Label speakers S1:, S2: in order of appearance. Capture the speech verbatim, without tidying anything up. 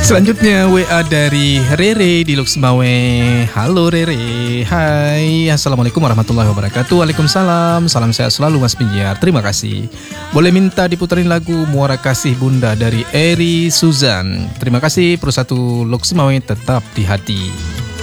S1: Selanjutnya W A dari Rere di Luxmawe. Halo Rere. Hai, Assalamualaikum warahmatullahi wabarakatuh. Waalaikumsalam. Salam sehat selalu Mas Pinjar. Terima kasih. Boleh minta diputerin lagu Muara Kasih Bunda dari Eri Suzan. Terima kasih. Pro satu Luxmawe tetap di hati.